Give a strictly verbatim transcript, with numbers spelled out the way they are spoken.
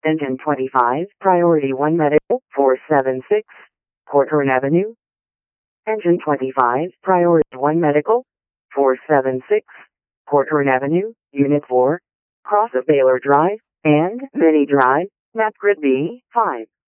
Engine twenty-five, Priority one Medical, four seven six, Corcoran Avenue. Engine twenty-five, Priority one Medical, four seven six, Corcoran Avenue, Unit four, cross of Baylor Drive, and Mini Drive, Map Grid B, five.